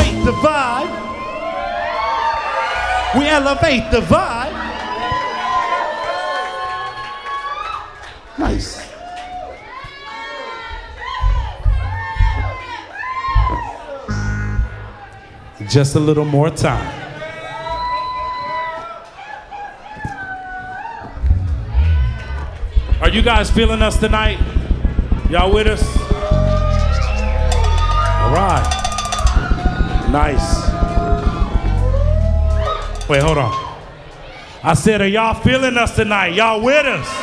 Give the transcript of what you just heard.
elevate the vibe. We elevate the vibe. Nice. Just a little more time. Are you guys feeling us tonight? Y'all with us? All right. Nice. Wait, hold on. I said, are y'all feeling us tonight? Y'all with us?